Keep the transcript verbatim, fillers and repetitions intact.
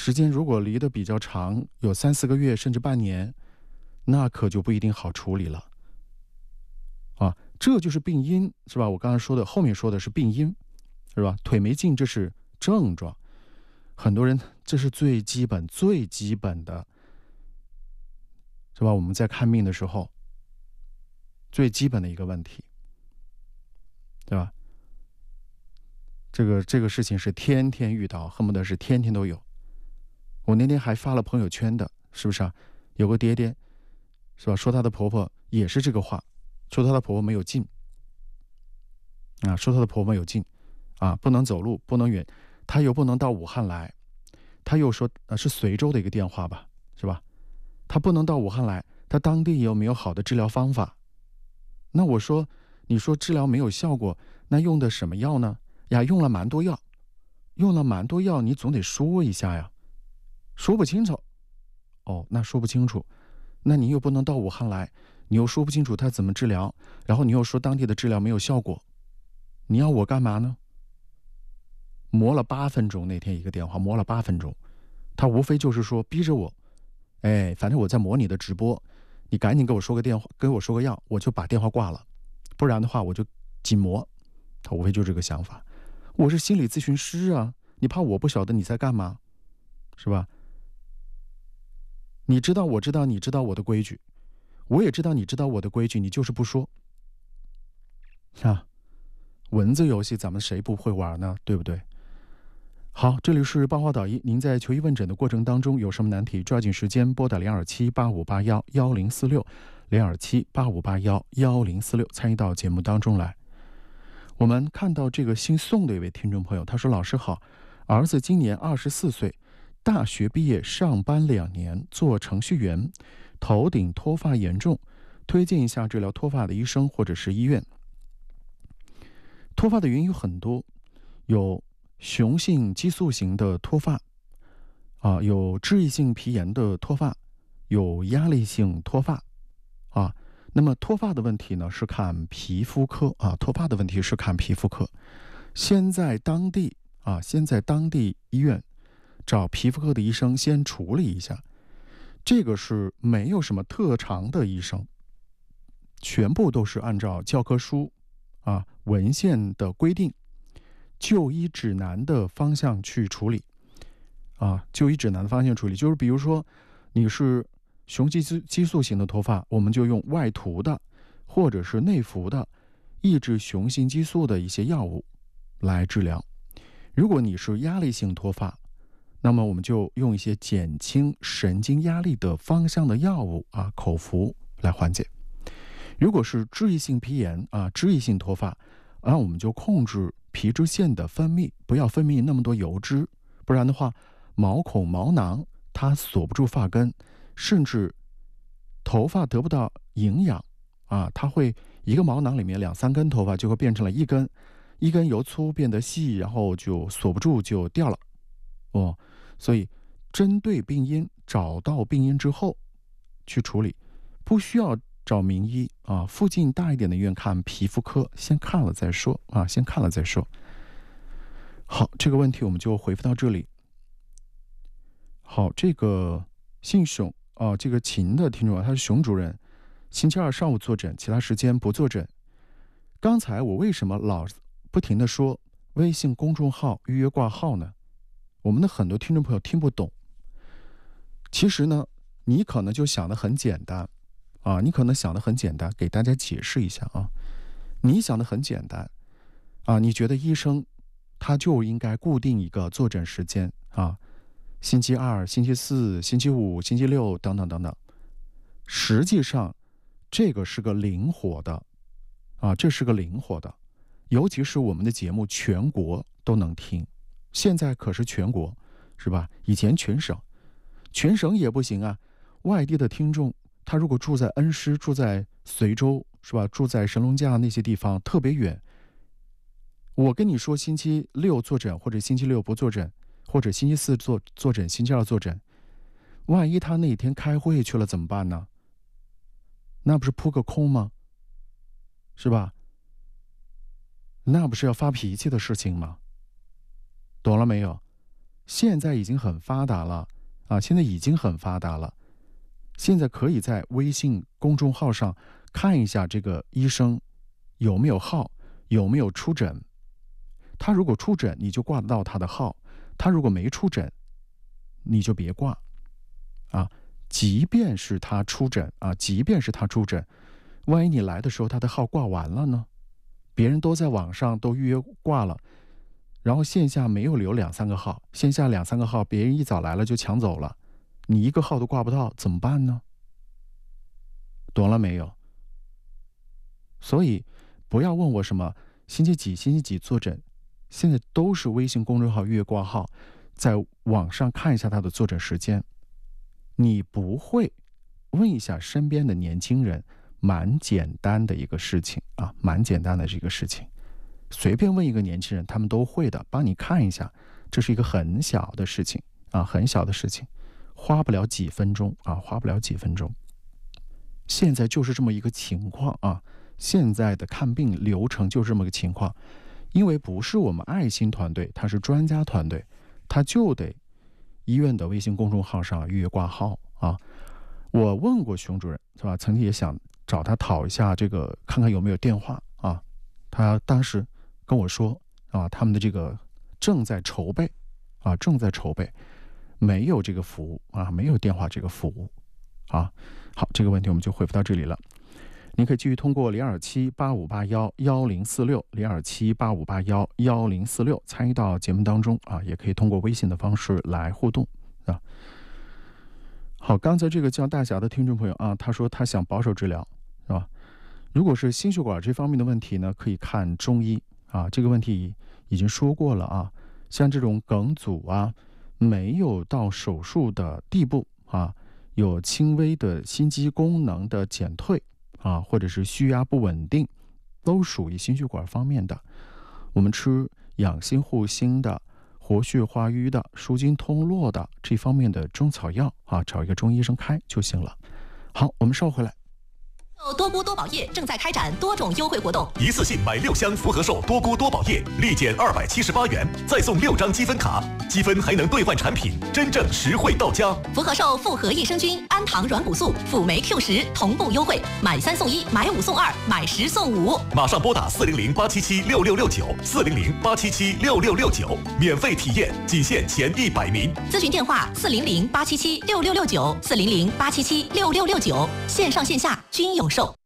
时间如果离得比较长，有三四个月甚至半年，那可就不一定好处理了啊。这就是病因，是吧？我刚才说的后面说的是病因，是吧？腿没劲这是症状，很多人这是最基本最基本的，是吧？我们在看病的时候最基本的一个问题，对吧？这个这个事情是天天遇到，恨不得是天天都有。我那天还发了朋友圈的，是不是啊？有个爹爹，是吧？说她的婆婆也是这个话，说她的婆婆没有劲啊，说她的婆婆没有劲啊，不能走路，不能远，她又不能到武汉来，她又说呃是随州的一个电话吧，是吧？她不能到武汉来，她当地有没有好的治疗方法？那我说，你说治疗没有效果，那用的什么药呢？呀，用了蛮多药，用了蛮多药，你总得说一下呀，说不清楚。哦，那说不清楚，那你又不能到武汉来，你又说不清楚他怎么治疗，然后你又说当地的治疗没有效果，你要我干嘛呢？磨了八分钟，那天一个电话磨了八分钟，他无非就是说逼着我，哎，反正我在磨你的直播，你赶紧给我说个电话，给我说个药，我就把电话挂了，不然的话我就紧磨。他无非就这个想法。我是心理咨询师啊，你怕我不晓得你在干嘛，是吧？你知道我知道你知道我的规矩，我也知道你知道我的规矩，你就是不说啊。文字游戏咱们谁不会玩呢？对不对？好，这里是八卦导医，您在求医问诊的过程当中有什么难题，抓紧时间拨打零二七八五八幺幺零四六零二七八五八幺幺零四六参与到节目当中来。我们看到这个姓宋的一位听众朋友，他说：“老师好，儿子今年二十四岁，大学毕业，上班两年，做程序员，头顶脱发严重，推荐一下治疗脱发的医生或者是医院。”脱发的原因有很多，有雄性激素型的脱发啊，有脂溢性皮炎的脱发，有压力性脱发啊。那么脱发的问题呢，是看皮肤科啊。脱发的问题是看皮肤科，先在当地啊，先在当地医院找皮肤科的医生先处理一下。这个是没有什么特长的医生，全部都是按照教科书啊文献的规定、就医指南的方向去处理啊。就医指南的方向处理，就是比如说你是雄激素激素型的脱发，我们就用外涂的或者是内服的抑制雄性激素的一些药物来治疗。如果你是压力性脱发，那么我们就用一些减轻神经压力的方向的药物啊，口服来缓解。如果是脂溢性皮炎啊，脂溢性脱发，那我们就控制皮脂腺的分泌，不要分泌那么多油脂，不然的话，毛孔毛囊它锁不住发根，甚至头发得不到营养啊，它会一个毛囊里面两三根头发就会变成了一根，一根由粗变得细，然后就锁不住就掉了哦。所以针对病因，找到病因之后去处理，不需要找名医啊，附近大一点的医院看皮肤科，先看了再说啊，先看了再说。好，这个问题我们就回复到这里。好，这个姓熊啊，这个秦的听众啊，他是熊主任，星期二上午坐诊，其他时间不坐诊。刚才我为什么老不停的说微信公众号预约挂号呢？我们的很多听众朋友听不懂。其实呢，你可能就想得很简单啊，你可能想得很简单，给大家解释一下啊。你想得很简单啊，你觉得医生他就应该固定一个坐诊时间啊，星期二、星期四、星期五、星期六等等等等。实际上，这个是个灵活的啊，这是个灵活的，尤其是我们的节目全国都能听，现在可是全国，是吧？以前全省，全省也不行啊。外地的听众，他如果住在恩施、住在随州，是吧？住在神农架那些地方特别远，我跟你说星期六坐诊，或者星期六不坐诊，或者星期四坐坐诊，星期二坐诊，万一他那天开会去了怎么办呢？那不是扑个空吗？是吧？那不是要发脾气的事情吗？懂了没有？ 现在已经很发达了啊，现在已经很发达了。现在可以在微信公众号上看一下这个医生有没有号，有没有出诊。他如果出诊，你就挂得到他的号；他如果没出诊，你就别挂啊。即便是他出诊啊，即便是他出诊，万一你来的时候他的号挂完了呢？别人都在网上都预约挂了，然后线下没有留两三个号，线下两三个号别人一早来了就抢走了，你一个号都挂不到，怎么办呢？懂了没有？所以不要问我什么星期几星期几坐诊，现在都是微信公众号预约挂号，在网上看一下他的坐诊时间。你不会问一下身边的年轻人，蛮简单的一个事情啊，蛮简单的这个事情，随便问一个年轻人，他们都会的，帮你看一下，这是一个很小的事情啊，很小的事情，花不了几分钟啊，花不了几分钟。现在就是这么一个情况啊，现在的看病流程就是这么个情况，因为不是我们爱心团队，他是专家团队，他就得医院的微信公众号上预约挂号啊。我问过熊主任是吧，曾经也想找他讨一下这个，看看有没有电话啊。他当时跟我说啊，他们的这个正在筹备啊，正在筹备，没有这个服务啊，没有电话这个服务啊。好，这个问题我们就回复到这里了。您可以继续通过零二七八五八幺幺零四六零二七八五八幺幺零四六参与到节目当中啊，也可以通过微信的方式来互动啊。好，刚才这个叫大侠的听众朋友啊，他说他想保守治疗，是吧？如果是心血管这方面的问题呢，可以看中医啊。这个问题已经说过了啊，像这种梗阻啊，没有到手术的地步啊，有轻微的心肌功能的减退啊，或者是血压不稳定，都属于心血管方面的。我们吃养心护心的、活血化瘀的、舒筋通络的这方面的中草药啊，找一个中医生开就行了。好，我们稍后回来。 多菇多宝液正在开展多种优惠活动， 一次性买六箱福和寿多菇多宝液，立减二百七十八元，再送六张积分卡，积分还能兑换产品，真正实惠到家。 福和寿复合益生菌、氨糖软骨素、辅酶 Q 十同步优惠，买三送一，买五送二，买十送五。 马上拨打四零零八七七六六六九四零零八七七六六六九，免费体验，仅限前一百名。 咨询电话四零零八七七六六六九四零零八七七六六六九，线上线下均有售。